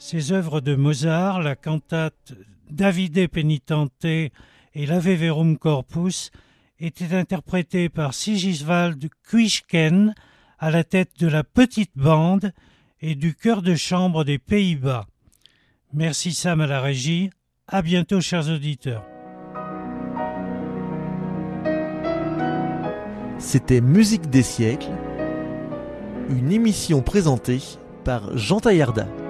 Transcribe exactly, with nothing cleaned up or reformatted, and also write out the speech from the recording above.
Ces œuvres de Mozart, la cantate Davide Penitente et l'Ave Verum Corpus, étaient interprétées par Sigiswald Kuijken à la tête de la petite bande et du chœur de chambre des Pays-Bas. Merci Sam à la régie. À bientôt, chers auditeurs. C'était Musique des siècles, une émission présentée par Jean Taillarda.